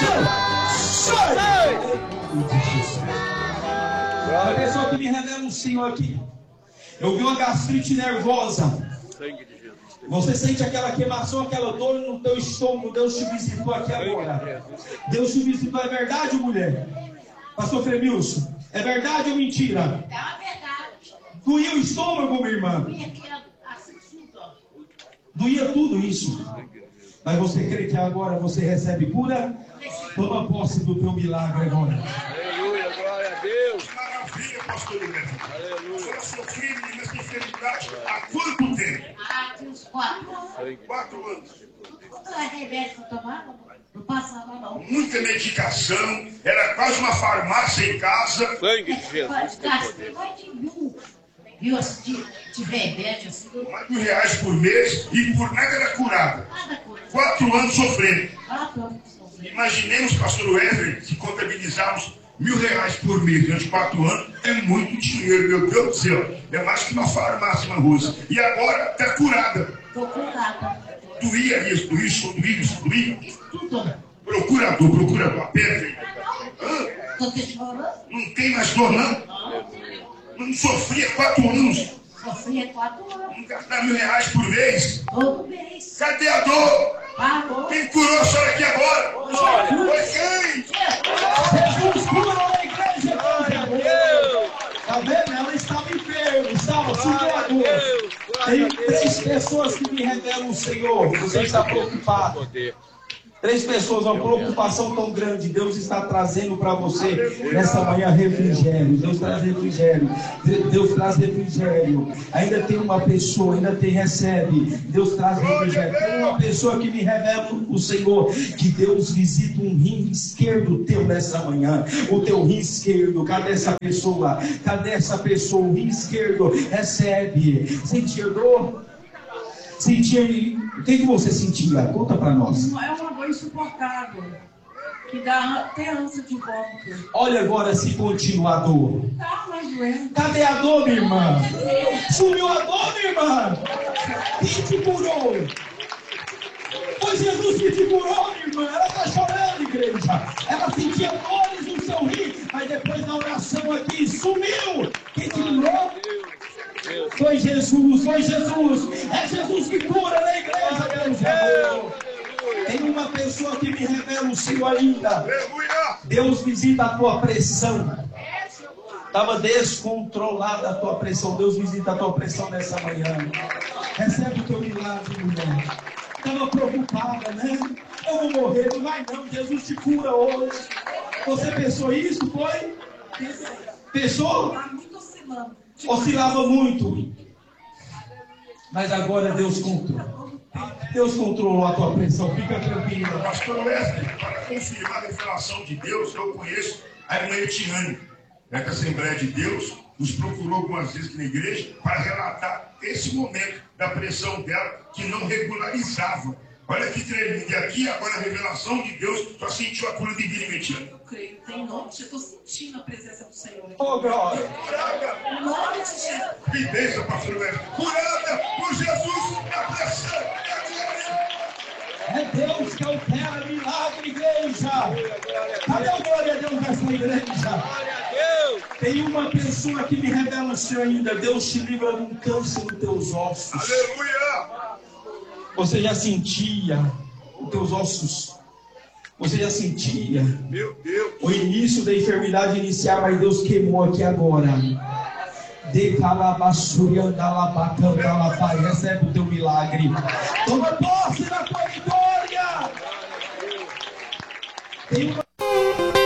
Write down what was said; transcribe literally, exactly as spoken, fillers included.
Sai! Sai! A pessoa que me revela um Senhor aqui. Eu vi uma gastrite nervosa. Você sente aquela queimação, aquela dor no teu estômago. Deus te visitou aqui agora. Deus te visitou. É verdade, mulher? Pastor Fremilson, é verdade ou mentira? É uma verdade. Doía o estômago, minha irmã? Doía aqui, assim, tudo. Doía tudo isso. Mas você crê que agora você recebe cura? Toma posse do teu milagre agora. Aleluia, glória a Deus. Maravilha, pastor Neto. Aleluia. Você sofreu nessa enfermidade há quanto tempo? Ah, tinha uns quatro anos. Quatro anos. Quanto é remédio que eu tomava? Não passava, não. Muita medicação, era quase uma farmácia em casa. Sangue de Jesus tem Gastei poder. mais de mil. Viu, assim, de, de remédio, assim. Mais de mil reais por mês e por nada era curada. Nada coisa. Quatro anos sofrendo. Quatro anos que sofri. Imaginemos, pastor Wesley, se contabilizarmos mil reais por mês durante quatro anos, é muito dinheiro, meu Deus do céu. É mais que uma farmácia na Rússia. E agora está curada. Estou curada. Doía isso, doía isso, doía isso, doía. Tudo. Procurador, procurador, aperta aí. Estou te chorando. Não tem mais dor, não? Não sofria quatro anos. Sofria quatro anos. Não gastar mil reais por mês. Todo mês. Cadê a dor? Parou. Quem curou a senhora aqui agora? Foi quem? Jesus curou a igreja. Glória a Deus. Tá vendo? Ela estava enferma, estava subindo a dor. Tem três pessoas que me revelam o Senhor. Você está preocupado. Poder. Três pessoas, uma preocupação tão grande. Deus está trazendo para você nessa manhã refrigério. Deus traz refrigério. Deus traz refrigério. Ainda tem uma pessoa, ainda tem, recebe. Deus traz refrigério. Tem uma pessoa que me revela o Senhor, que Deus visita um rim esquerdo teu nessa manhã. O teu rim esquerdo. Cadê essa pessoa? Cadê essa pessoa? O rim esquerdo recebe. Sentir dor? Sentir. O que, que você sentia? Conta para nós. É uma dor insuportável, que dá até ânsia de vômito. Olha agora se continua a dor. Tá, mas doendo. Cadê a dor, minha irmã? Sumiu a dor, minha irmã? Quem te curou? Foi Jesus que te curou, minha irmã. Ela está chorando, igreja. Ela sentia dores no seu rim, mas depois da oração aqui, sumiu. Quem te curou? Foi Jesus, foi Jesus. É Jesus que cura na igreja, Deus é. Tem uma pessoa que me revela o Senhor ainda. Deus visita a tua pressão. Estava descontrolada a tua pressão. Deus visita a tua pressão nessa manhã. Recebe o teu milagre, mulher. Estava preocupada, né? Eu vou morrer, não vai não. Jesus te cura hoje. Você pensou isso, foi? Pensou? Tá muito oscilando. Oscilava muito. Mas agora Deus controlou. Deus controlou a tua pressão. Fica tranquila. Pastor Wesley, para confirmar a revelação de Deus, eu conheço a irmã Etiane, né, da Assembleia de Deus, nos procurou algumas vezes aqui na igreja para relatar esse momento da pressão dela, que não regularizava. Olha que tremendo. E aqui, agora, a revelação de Deus, só sentiu a cura divina, Etiane. Eu creio, tem nome, eu estou sentindo a presença do Senhor aqui. Oh, glória. Em nome de Jesus. Que bênção, pastor Wesley. Curada por Jesus na pressão. É Deus que opera milagre, igreja. Cadê o glória a Deus nessa igreja? Tem uma pessoa que me revela o Senhor ainda. Deus te livra de um câncer nos teus ossos. Aleluia! Você já sentia os teus ossos. Você já sentia Meu Deus! o início da enfermidade iniciar, mas Deus queimou aqui agora. De calabasuriandalabacandalapai. Recebe o teu milagre. Toma posse da tua vitória. Tem uma